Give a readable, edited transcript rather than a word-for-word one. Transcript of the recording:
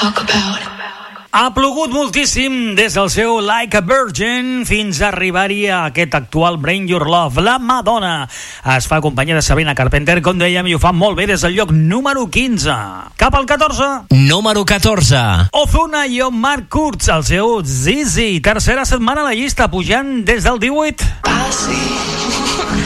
Ha plogut moltíssim des del seu Like a Virgin fins a arribar-hi a aquest actual Bring Your Love. La Madonna es fa companyia de Sabrina Carpenter, com dèiem, i ho fa molt bé des del lloc número 15. Cap al 14. Número 14. Ozuna i Marc Kurtz, el seu Zizi. Tercera setmana a la llista, pujant des del 18.